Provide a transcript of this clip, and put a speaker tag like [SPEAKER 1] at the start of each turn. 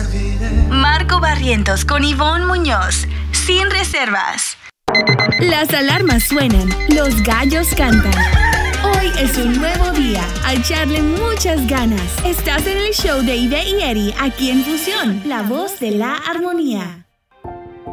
[SPEAKER 1] Marco Barrientos con Ivonne Muñoz, sin reservas.
[SPEAKER 2] Las alarmas suenan, los gallos cantan. Hoy es un nuevo día, a echarle muchas ganas. Estás en el show de Ivette y Eddie, aquí en Fusión, la voz de la armonía.